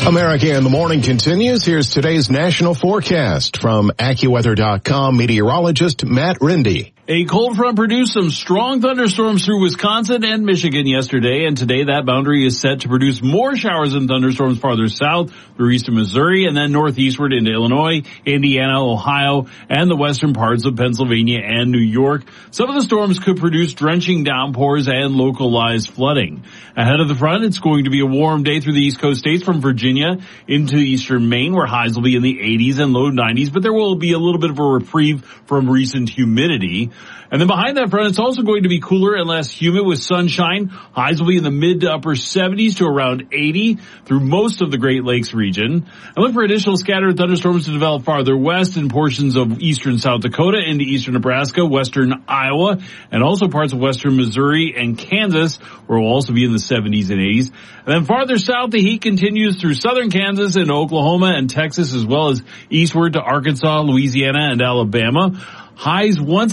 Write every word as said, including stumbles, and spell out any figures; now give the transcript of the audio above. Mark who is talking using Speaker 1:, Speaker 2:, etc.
Speaker 1: America in the Morning continues. Here's today's national forecast from AccuWeather dot com meteorologist Matt Rindy.
Speaker 2: A cold front produced some strong thunderstorms through Wisconsin and Michigan yesterday, and today that boundary is set to produce more showers and thunderstorms farther south through eastern Missouri and then northeastward into Illinois, Indiana, Ohio, and the western parts of Pennsylvania and New York. Some of the storms could produce drenching downpours and localized flooding. Ahead of the front, it's going to be a warm day through the East Coast states from Virginia into eastern Maine, where highs will be in the eighties and low nineties, but there will be a little bit of a reprieve from recent humidity. And then behind that front, it's also going to be cooler and less humid with sunshine. Highs will be in the mid to upper seventies to around eighty through most of the Great Lakes region. And look for additional scattered thunderstorms to develop farther west in portions of eastern South Dakota into eastern Nebraska, western Iowa, and also parts of western Missouri and Kansas, where we'll also be in the seventies and eighties. And then farther south, the heat continues through southern Kansas and Oklahoma and Texas, as well as eastward to Arkansas, Louisiana, and Alabama. Highs once